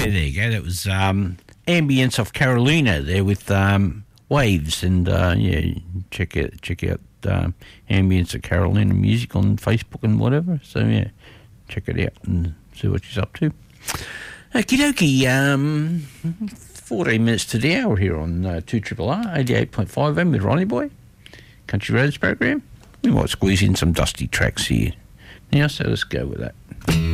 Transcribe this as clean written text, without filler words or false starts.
there you go. That was Ambience of Carolina there with Waves, and check out Ambience of Carolina music on Facebook and whatever. So yeah, check it out and see what she's up to. Okie dokie, 14 minutes to the hour here on 2RRR 88.5 FM with Ronnie Boy, Country Roads program. We might squeeze in some dusty tracks here. Now, so let's go with that.